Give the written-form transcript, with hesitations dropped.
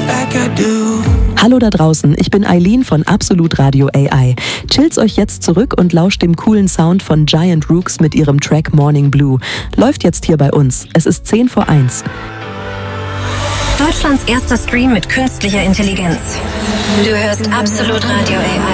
like I do. Hallo da draußen, ich bin Eileen von Absolut Radio AI. Chillt's euch jetzt zurück und lauscht dem coolen Sound von Giant Rooks mit ihrem Track Morning Blue. Läuft jetzt hier bei uns. Es ist 10 vor 1. Deutschlands erster Stream mit künstlicher Intelligenz. Du hörst Absolut Radio AI.